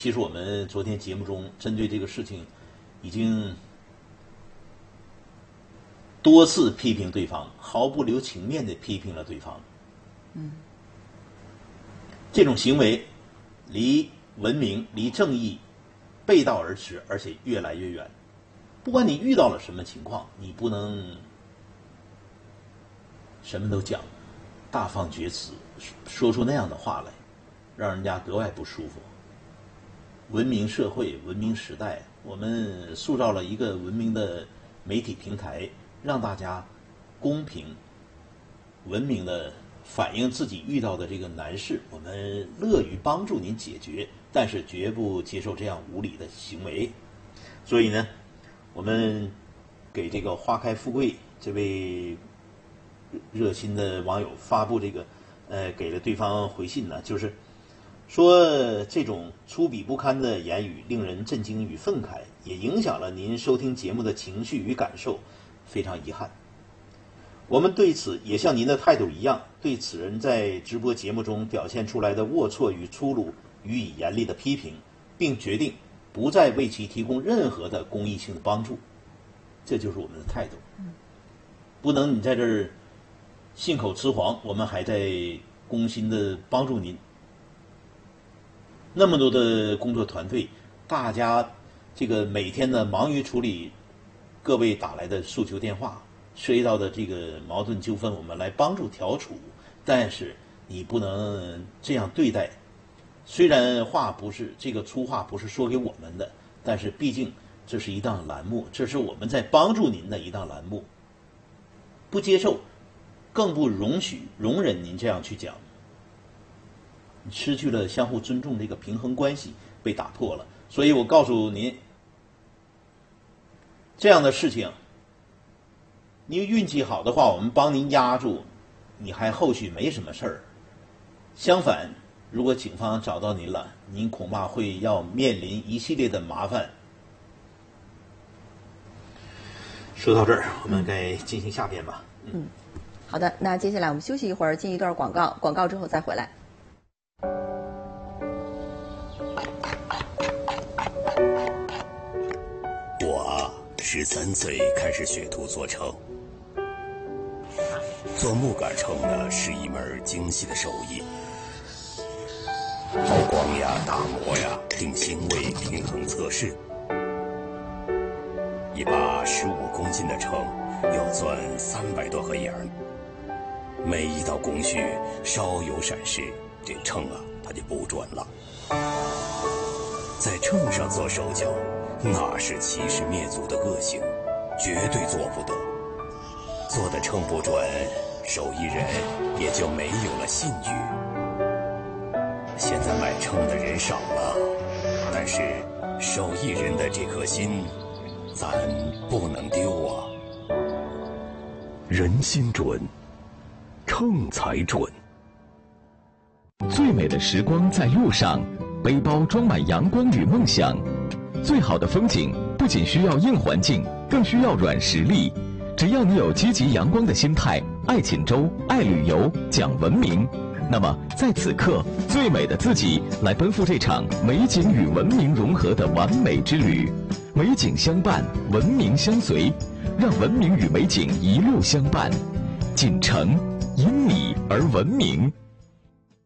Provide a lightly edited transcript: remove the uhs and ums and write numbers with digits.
其实我们昨天节目中针对这个事情，已经多次批评对方，毫不留情面地批评了对方。这种行为离文明、离正义背道而驰，而且越来越远。不管你遇到了什么情况，你不能什么都讲，大放厥词，说出那样的话来，让人家格外不舒服。文明社会、文明时代，我们塑造了一个文明的媒体平台，让大家公平、文明的反映自己遇到的这个难事，我们乐于帮助您解决，但是绝不接受这样无理的行为。所以呢，我们给这个花开富贵这位热心的网友发布这个给了对方回信呢，就是说这种粗鄙不堪的言语令人震惊与愤慨，也影响了您收听节目的情绪与感受，非常遗憾。我们对此也像您的态度一样，对此人在直播节目中表现出来的龌龊与粗鲁予以严厉的批评，并决定不再为其提供任何的公益性的帮助。这就是我们的态度。不能你在这儿信口雌黄，我们还在公心的帮助您。那么多的工作团队，大家这个每天呢忙于处理各位打来的诉求电话，涉及到的这个矛盾纠纷，我们来帮助调处。但是你不能这样对待。虽然话不是这个粗话不是说给我们的，但是毕竟这是一档栏目，这是我们在帮助您的一档栏目，不接受，更不容忍您这样去讲。失去了相互尊重这个平衡关系被打破了。所以我告诉您，这样的事情，您运气好的话，我们帮您压住，你还后续没什么事儿。相反，如果警方找到您了，您恐怕会要面临一系列的麻烦。说到这儿，我们该进行下边吧。 好的，那接下来我们休息一会儿，进一段广告，广告之后再回来。 我13岁开始学徒做秤，做木杆秤呢是一门精细的手艺，抛光呀、打磨呀、定星位、平衡测试。一把15公斤的秤要钻300多盒眼儿，每一道工序稍有闪失，这秤啊它就不准了。在秤上做手脚，那是欺师灭祖的恶行，绝对做不得。做的秤不准，手艺人也就没有了信誉。现在买秤的人少了，但是手艺人的这颗心，咱不能丢啊。 人心准，秤才准。最美的时光在路上，背包装满阳光与梦想。最好的风景不仅需要硬环境，更需要软实力。只要你有积极阳光的心态，爱锦州，爱旅游，讲文明，那么在此刻，最美的自己来奔赴这场美景与文明融合的完美之旅。美景相伴，文明相随，让文明与美景一路相伴。锦城因你而文明。